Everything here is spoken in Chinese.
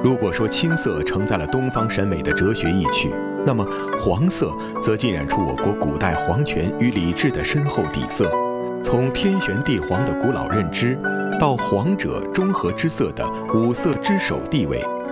如果说青色承载了东方审美的哲学意趣，那么黄色则浸染出我国古代皇权与礼制的深厚底色。从天玄地黄的古老认知，到黄者中和之色的五色之首地位，